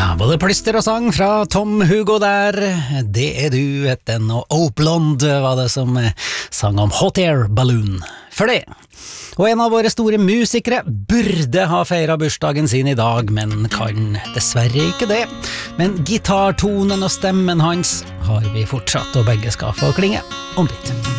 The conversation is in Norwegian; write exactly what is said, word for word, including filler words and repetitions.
Både plyster og sang fra Tom Hugo der. Det er du, etten, og Oaklond var det som sang om Hot Air Balloon. For det. Og en av våre store musikere burde ha feiret bursdagen sin i dag, men kan dessverre ikke det. Men gitartonen og stemmen hans har vi fortsatt, og begge skal få klinge om litt.